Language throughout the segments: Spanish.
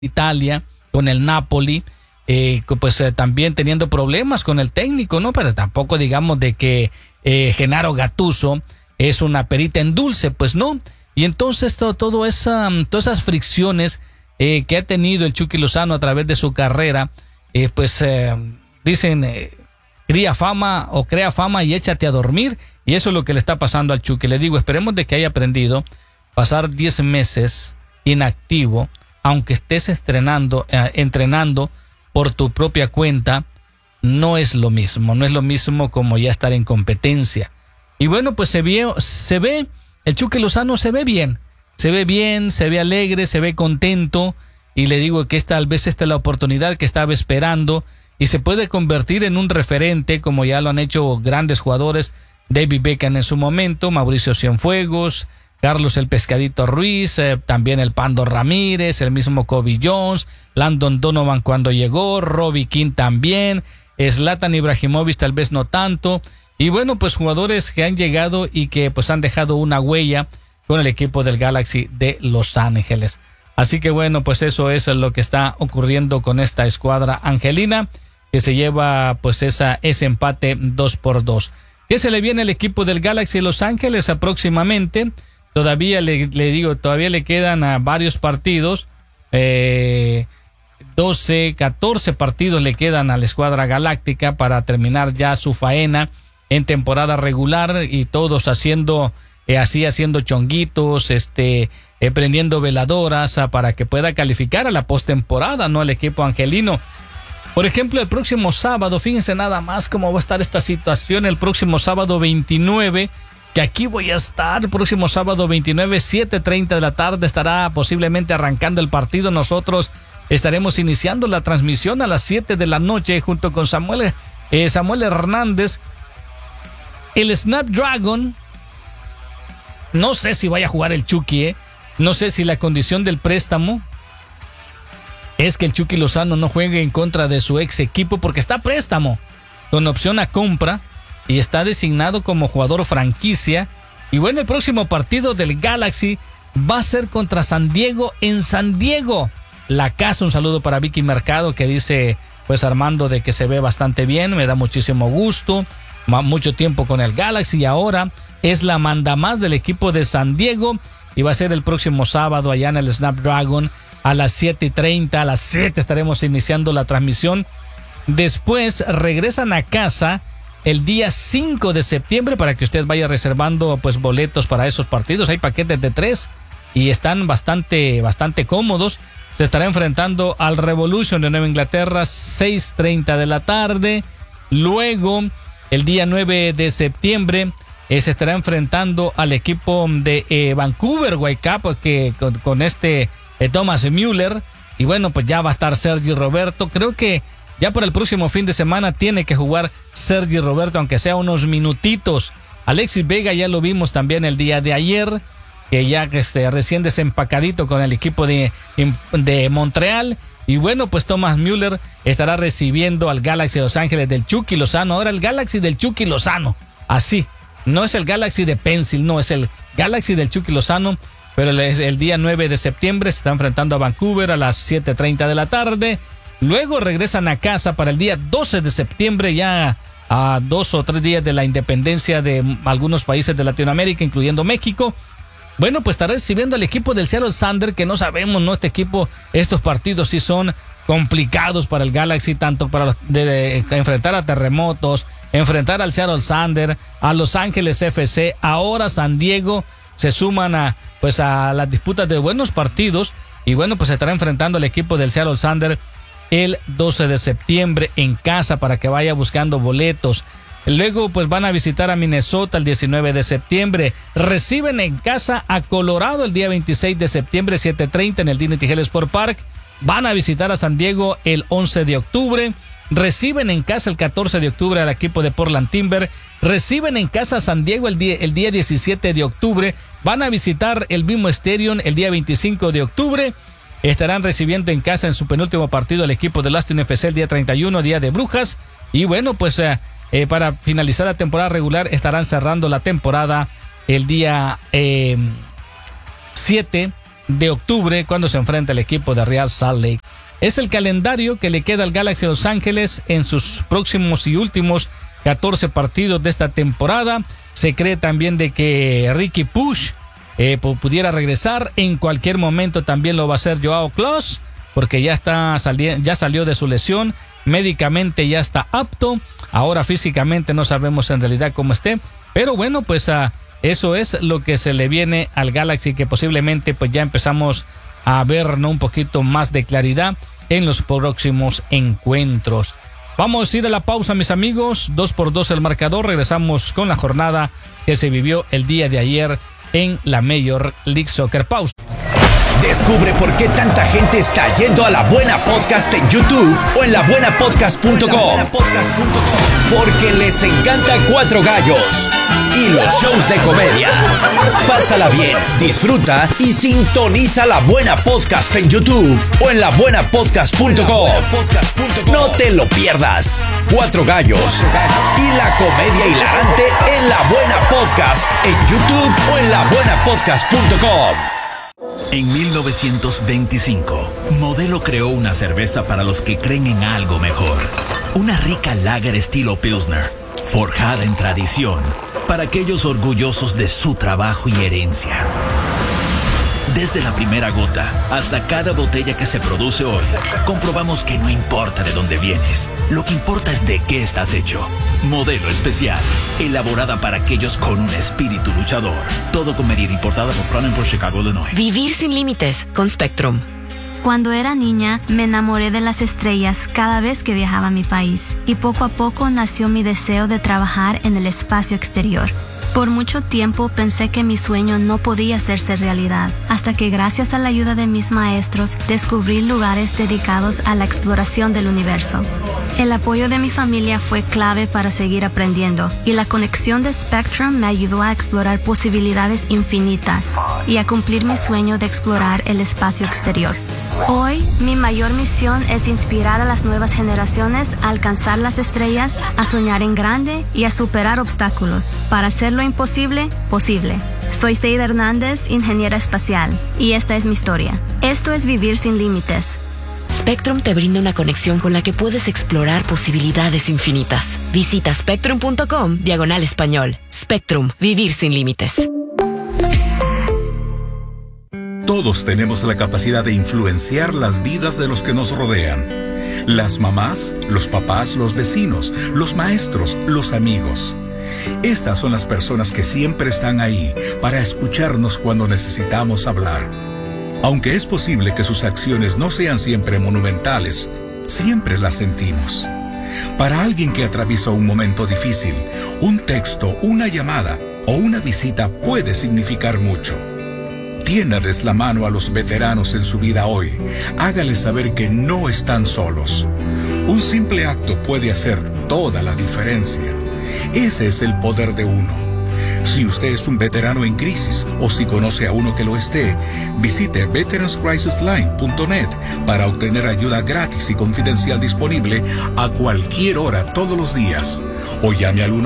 Italia, con el Napoli, también teniendo problemas con el técnico, ¿no? Pero tampoco digamos de que Gennaro Gattuso es una perita en dulce, pues no. Y entonces todas esas fricciones que ha tenido el Chucky Lozano a través de su carrera, dicen, crea fama y échate a dormir. Y eso es lo que le está pasando al Chucky. Le digo, esperemos de que haya aprendido pasar 10 meses inactivo, aunque estés entrenando por tu propia cuenta, no es lo mismo como ya estar en competencia. Y bueno, pues se ve, el Chucky Lozano se ve bien, se ve alegre, se ve contento, y le digo que tal vez esta es la oportunidad que estaba esperando, y se puede convertir en un referente, como ya lo han hecho grandes jugadores, David Beckham en su momento, Mauricio Cienfuegos, Carlos el Pescadito Ruiz, también el Pando Ramírez, el mismo Kobe Jones, Landon Donovan cuando llegó, Robbie King también, Zlatan Ibrahimovic tal vez no tanto, y bueno, pues jugadores que han llegado y que pues han dejado una huella con el equipo del Galaxy de Los Ángeles. Así que bueno, pues eso es lo que está ocurriendo con esta escuadra angelina, que se lleva pues ese empate 2-2. ¿Qué se le viene al equipo del Galaxy de Los Ángeles próximamente? Todavía todavía le quedan varios partidos, 12, 14 partidos le quedan a la escuadra galáctica para terminar ya su faena en temporada regular, y todos haciendo chonguitos, prendiendo veladoras para que pueda calificar a la postemporada, ¿no? El equipo angelino. Por ejemplo, el próximo sábado, fíjense nada más cómo va a estar esta situación, el próximo sábado 29, que aquí voy a estar, el próximo sábado 29, 7:30 de la tarde, estará posiblemente arrancando el partido. Nosotros estaremos iniciando la transmisión a las 7 de la noche junto con Samuel Hernández. El Snapdragon, no sé si vaya a jugar el Chucky, no sé si la condición del préstamo es que el Chucky Lozano no juegue en contra de su ex equipo, porque está a préstamo con opción a compra y está designado como jugador franquicia. Y bueno, el próximo partido del Galaxy va a ser contra San Diego, en San Diego, la casa. Un saludo para Vicky Mercado, que dice pues Armando de que se ve bastante bien, me da muchísimo gusto, mucho tiempo con el Galaxy y ahora es la mandamás del equipo de San Diego, y va a ser el próximo sábado allá en el Snapdragon a las 7:30, a las 7 estaremos iniciando la transmisión. Después regresan a casa el día 5 de septiembre para que usted vaya reservando pues boletos para esos partidos. Hay paquetes de 3 y están bastante cómodos. Se estará enfrentando al Revolution de Nueva Inglaterra, 6:30 de la tarde. Luego, el día 9 de septiembre, se estará enfrentando al equipo de Vancouver Whitecaps, que con Thomas Müller. Y bueno, pues ya va a estar Sergi Roberto. Creo que ya para el próximo fin de semana tiene que jugar Sergi Roberto, aunque sea unos minutitos. Alexis Vega ya lo vimos también el día de ayer, que ya recién desempacadito con el equipo de Montreal. Y bueno, pues Thomas Müller estará recibiendo al Galaxy de Los Ángeles del Chucky Lozano. Ahora el Galaxy del Chucky Lozano, así. No es el Galaxy de Pencil, no, es el Galaxy del Chucky Lozano. Pero el día 9 de septiembre se está enfrentando a Vancouver a las 7:30 de la tarde. Luego regresan a casa para el día 12 de septiembre, ya a 2 o 3 días de la independencia de algunos países de Latinoamérica, incluyendo México. Bueno, pues estará recibiendo al equipo del Seattle Sounders, que no sabemos, ¿no? Estos partidos sí son complicados para el Galaxy, tanto para enfrentar a Terremotos, enfrentar al Seattle Sounders, a Los Ángeles FC, ahora San Diego, se suman a las disputas de buenos partidos. Y bueno, pues se estará enfrentando al equipo del Seattle Sounders el 12 de septiembre en casa para que vaya buscando boletos. Luego pues van a visitar a Minnesota el 19 de septiembre. Reciben en casa a Colorado el día 26 de septiembre, 7:30 en el Dignity Health Sport Park. Van a visitar a San Diego el 11 de octubre. Reciben en casa el 14 de octubre al equipo de Portland Timber. Reciben en casa a San Diego el día 17 de octubre. Van a visitar el BMO Stadium el día 25 de octubre. Estarán recibiendo en casa en su penúltimo partido al equipo de Austin FC el día 31, día de Brujas. Y bueno, pues para finalizar la temporada regular estarán cerrando la temporada el día 7 de octubre, cuando se enfrenta el equipo de Real Salt Lake. Es el calendario que le queda al Galaxy de Los Ángeles en sus próximos y últimos 14 partidos de esta temporada. Se cree también de que Riqui Puig pudiera regresar. En cualquier momento también lo va a hacer Joao Klose, porque ya salió de su lesión. Médicamente ya está apto. Ahora físicamente no sabemos en realidad cómo esté. Pero bueno, pues eso es lo que se le viene al Galaxy, que posiblemente pues ya empezamos a ver, ¿no?, un poquito más de claridad en los próximos encuentros. Vamos a ir a la pausa, mis amigos. 2-2 el marcador. Regresamos con la jornada que se vivió el día de ayer en la Major League Soccer. Pausa. Descubre por qué tanta gente está yendo a La Buena Podcast en YouTube o en labuenapodcast.com. Porque les encanta Cuatro Gallos y los shows de comedia. Pásala bien, disfruta y sintoniza La Buena Podcast en YouTube o en labuenapodcast.com. No te lo pierdas. Cuatro Gallos y la comedia hilarante en La Buena Podcast en YouTube o en labuenapodcast.com. En 1925, Modelo creó una cerveza para los que creen en algo mejor. Una rica lager estilo Pilsner, forjada en tradición, para aquellos orgullosos de su trabajo y herencia. Desde la primera gota hasta cada botella que se produce hoy, comprobamos que no importa de dónde vienes, lo que importa es de qué estás hecho. Modelo especial, elaborada para aquellos con un espíritu luchador. Todo con medida, importada por Crown Imports, Chicago, Illinois. Vivir sin límites con Spectrum. Cuando era niña, me enamoré de las estrellas cada vez que viajaba a mi país, y poco a poco nació mi deseo de trabajar en el espacio exterior. Por mucho tiempo pensé que mi sueño no podía hacerse realidad, hasta que gracias a la ayuda de mis maestros descubrí lugares dedicados a la exploración del universo. El apoyo de mi familia fue clave para seguir aprendiendo, y la conexión de Spectrum me ayudó a explorar posibilidades infinitas y a cumplir mi sueño de explorar el espacio exterior. Hoy, mi mayor misión es inspirar a las nuevas generaciones a alcanzar las estrellas, a soñar en grande y a superar obstáculos para hacer lo imposible posible. Soy Seida Hernández, ingeniera espacial, y esta es mi historia. Esto es Vivir sin Límites. Spectrum te brinda una conexión con la que puedes explorar posibilidades infinitas. Visita spectrum.com/español. Spectrum, vivir sin límites. Todos tenemos la capacidad de influenciar las vidas de los que nos rodean. Las mamás, los papás, los vecinos, los maestros, los amigos. Estas son las personas que siempre están ahí para escucharnos cuando necesitamos hablar. Aunque es posible que sus acciones no sean siempre monumentales, siempre las sentimos. Para alguien que atraviesa un momento difícil, un texto, una llamada o una visita puede significar mucho. Tiéndales la mano a los veteranos en su vida hoy. Hágales saber que no están solos. Un simple acto puede hacer toda la diferencia. Ese es el poder de uno. Si usted es un veterano en crisis o si conoce a uno que lo esté, visite veteranscrisisline.net para obtener ayuda gratis y confidencial disponible a cualquier hora todos los días. O llame al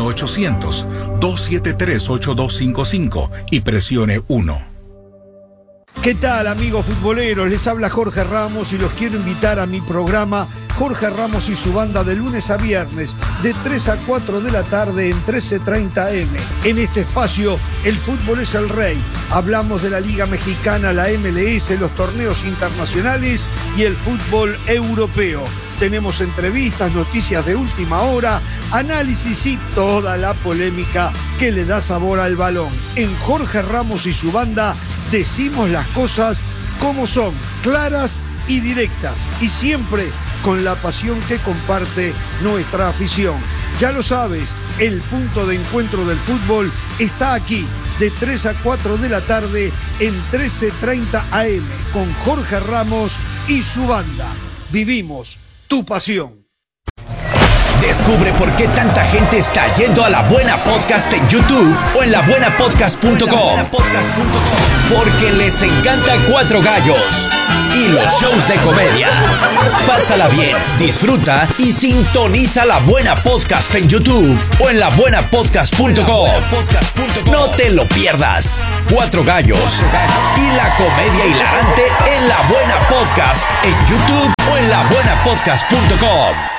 1-800-273-8255 y presione 1. ¿Qué tal, amigos futboleros? Les habla Jorge Ramos y los quiero invitar a mi programa Jorge Ramos y su banda de lunes a viernes de 3 a 4 de la tarde en 13:30 AM. En este espacio, el fútbol es el rey. Hablamos de la Liga Mexicana, la MLS, los torneos internacionales y el fútbol europeo. Tenemos entrevistas, noticias de última hora, análisis y toda la polémica que le da sabor al balón. En Jorge Ramos y su banda decimos las cosas como son, claras y directas, y siempre con la pasión que comparte nuestra afición. Ya lo sabes, el punto de encuentro del fútbol está aquí, de 3 a 4 de la tarde en 13:30 AM, con Jorge Ramos y su banda. Vivimos tu pasión. Descubre por qué tanta gente está yendo a La Buena Podcast en YouTube o en labuenapodcast.com. Porque les encanta Cuatro Gallos y los shows de comedia. Pásala bien, disfruta y sintoniza La Buena Podcast en YouTube o en labuenapodcast.com. No te lo pierdas. Cuatro Gallos y la comedia hilarante en La Buena Podcast en YouTube o en labuenapodcast.com.